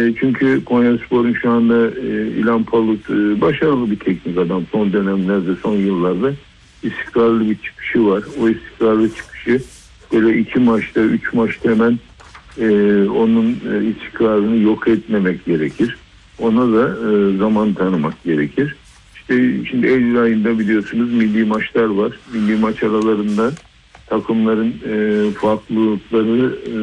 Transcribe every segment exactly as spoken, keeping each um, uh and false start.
E, çünkü Konyaspor'un şu anda e, İlhan Palut e, başarılı bir teknik adam. Son dönemlerde, son yıllarda istikrarlı bir çıkışı var. O istikrarlı çıkışı böyle iki maçta, üç maçta hemen e, onun e, istikrarını yok etmemek gerekir. Ona da e, zaman tanımak gerekir. İşte şimdi Eylül ayında biliyorsunuz milli maçlar var. Milli maç aralarında takımların e, farklılıkları e,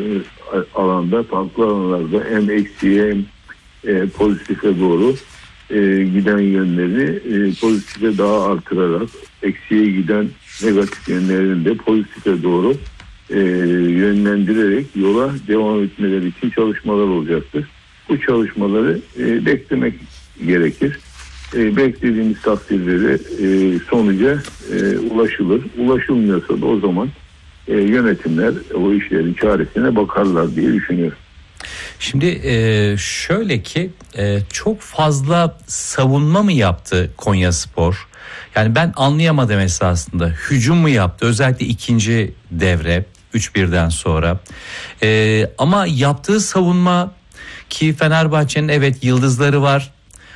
alanda, farklı alanlarda hem eksiye hem e, pozitife doğru e, giden yönleri e, pozitife daha artırarak, eksiye giden negatif yönlerini de pozitife doğru e, yönlendirerek yola devam etmeleri için çalışmalar olacaktır. Bu çalışmaları e, beklemek gerekir. E, beklediğimiz takdirde de e, sonuca e, ulaşılır. Ulaşılmıyorsa da o zaman e, yönetimler o işlerin çaresine bakarlar diye düşünüyorum. Şimdi e, şöyle ki e, çok fazla savunma mı yaptı Konyaspor? Yani ben anlayamadım esasında. Hücum mu yaptı? Özellikle ikinci devre üç birden sonra. E, ama yaptığı savunma ki Fenerbahçe'nin evet yıldızları var.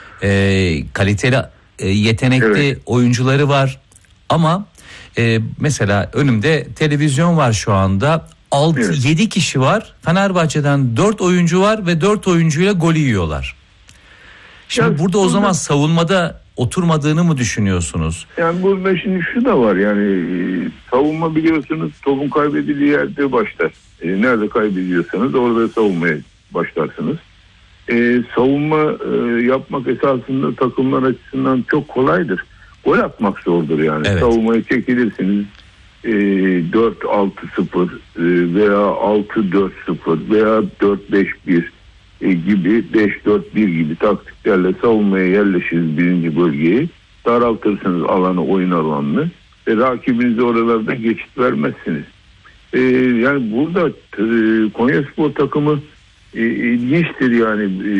E, kaliteli, e, yetenekli evet. oyuncuları var. Ama e, mesela önümde televizyon var şu anda. altı yedi evet. kişi var. Fenerbahçe'den dört oyuncu var ve dört oyuncuyla gol yiyorlar. Şimdi ya, burada o zaman burada, savunmada oturmadığını mı düşünüyorsunuz? Yani burada şimdi şu da var yani savunma biliyorsunuz topun kaybedildiği yerde başlar. E, nerede kaybediyorsanız orada savunmaya başlarsınız. E, savunma e, yapmak esasında takımlar açısından çok kolaydır. Gol atmak zordur yani. Evet. Savunmaya çekilirsiniz. E, dört altı sıfır e, veya altı dört sıfır veya dört beş bir e, gibi beş dört bir gibi taktiklerle savunmaya yerleşiriz birinci bölgeyi. Daraltırsınız alanı, oyun alanını ve rakibinize oralarda geçit vermezsiniz. E, yani burada e, Konyaspor takımı e, ilginçtir yani e,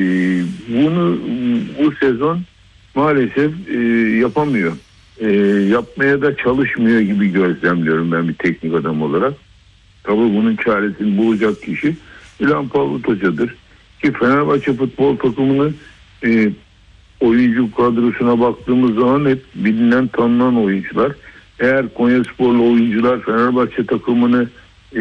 bunu bu sezon maalesef e, yapamıyor. E, yapmaya da çalışmıyor gibi gözlemliyorum ben bir teknik adam olarak. Tabii bunun çaresini bulacak kişi İlhan Palut Hoca'dır. Ki Fenerbahçe futbol takımını e, oyuncu kadrosuna baktığımız zaman hep bilinen tanınan oyuncular. Eğer Konyasporlu oyuncular Fenerbahçe takımını e,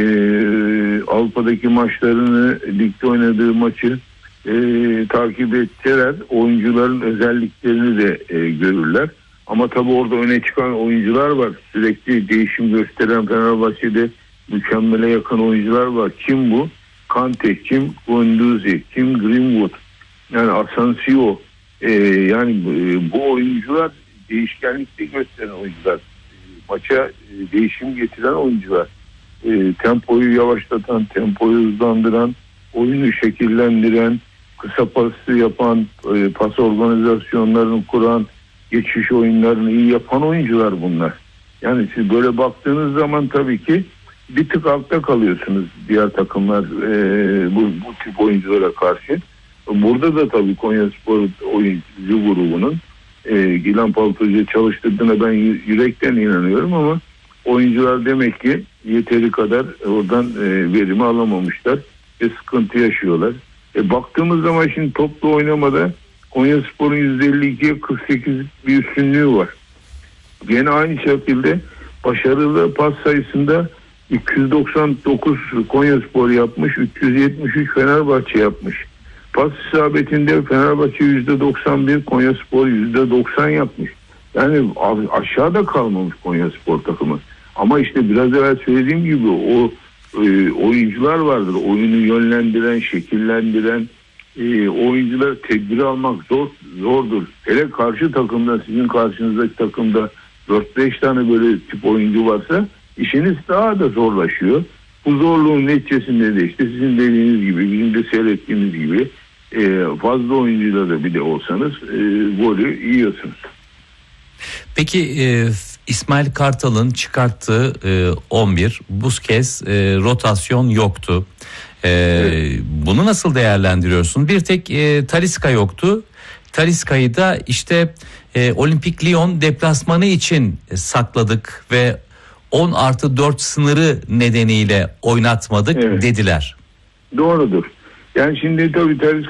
Avrupa'daki maçlarını, ligde oynadığı maçı e, takip etseler oyuncuların özelliklerini de e, görürler. Ama tabii orada öne çıkan oyuncular var. Sürekli değişim gösteren Fenerbahçe'de mükemmele yakın oyuncular var. Kim bu? Kante, kim Guendouzi, kim Greenwood, yani Asensio. Ee, yani e, bu oyuncular değişkenlikte gösteren oyuncular. E, maça e, değişim getiren oyuncular. E, tempoyu yavaşlatan, tempoyu hızlandıran, oyunu şekillendiren, kısa pası yapan, e, pas organizasyonlarını kuran, geçiş oyunlarını iyi yapan oyuncular bunlar. Yani siz böyle baktığınız zaman tabii ki bir tık altta kalıyorsunuz diğer takımlar e, bu, bu tip oyunculara karşı. Burada da tabii Konyaspor oyuncu grubunun e, İlhan Palut Hoca çalıştırdığına ben yürekten inanıyorum ama oyuncular demek ki yeteri kadar oradan e, verimi alamamışlar ve sıkıntı yaşıyorlar. E, baktığımız zaman şimdi toplu oynamada Konyaspor'un yüzde elli ikiye kırk sekiz bir üstünlüğü var. Yine aynı şekilde başarılı pas sayısında iki yüz doksan dokuz Konyaspor yapmış, üç yüz yetmiş üç Fenerbahçe yapmış. Pas isabetinde Fenerbahçe yüzde doksan bir, Konyaspor yüzde doksan yapmış. Yani aşağıda kalmamış Konyaspor takımı. Ama işte biraz evvel söylediğim gibi o e, oyuncular vardır. Oyunu yönlendiren, şekillendiren e, oyuncular tedbir almak zor zordur. Hele karşı takımda, sizin karşınızdaki takımda dört beş tane böyle tip oyuncu varsa işiniz daha da zorlaşıyor. Bu zorluğun neticesinde de işte sizin dediğiniz gibi, bizim de seyrettiğimiz gibi e, fazla oyuncuyla da bir de olsanız e, golü yiyorsunuz. Peki e, İsmail Kartal'ın çıkarttığı e, on bir bu kez e, rotasyon yoktu. E, evet. Bunu nasıl değerlendiriyorsun? Bir tek e, Talisca yoktu. Talisca'yı da işte e, Olimpik Lyon deplasmanı için sakladık ve on artı dört sınırı nedeniyle oynatmadık evet. dediler. Doğrudur. Yani şimdi tabii Talisca